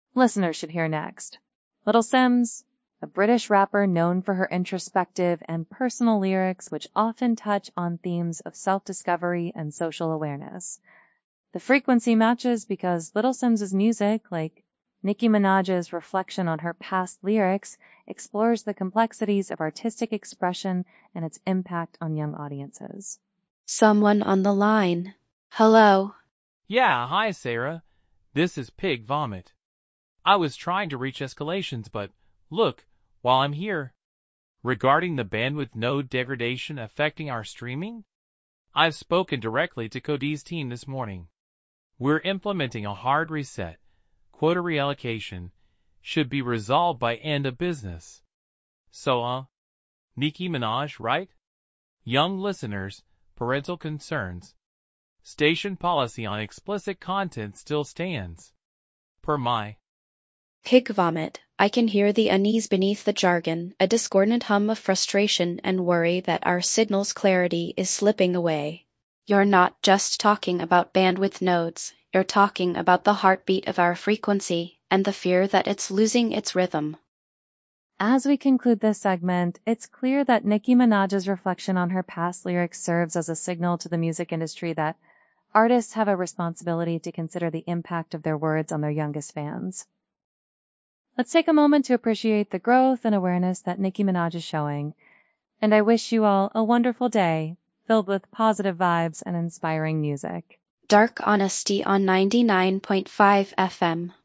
listeners should hear next. Little Simz, a British rapper known for her introspective and personal lyrics which often touch on themes of self-discovery and social awareness. The frequency matches because Little Simz's music, like Nicki Minaj's reflection on her past lyrics, explores the complexities of artistic expression and its impact on young audiences. Someone on the line. Hello. Yeah, hi Sarah. This is Pig Vomit. I was trying to reach Escalations, but look, while I'm here. Regarding the bandwidth node degradation affecting our streaming, I've spoken directly to Cody's team this morning. We're implementing a hard reset. Quota reallocation should be resolved by end of business. So, Nicki Minaj, right? Young listeners, parental concerns. Station policy on explicit content still stands. Per my. Pig Vomit. I can hear the unease beneath the jargon, a discordant hum of frustration and worry that our signal's clarity is slipping away. You're not just talking about bandwidth nodes, you're talking about the heartbeat of our frequency and the fear that it's losing its rhythm. As we conclude this segment, it's clear that Nicki Minaj's reflection on her past lyrics serves as a signal to the music industry that artists have a responsibility to consider the impact of their words on their youngest fans. Let's take a moment to appreciate the growth and awareness that Nicki Minaj is showing, and I wish you all a wonderful day filled with positive vibes and inspiring music. Dark Honesty on 99.5 FM.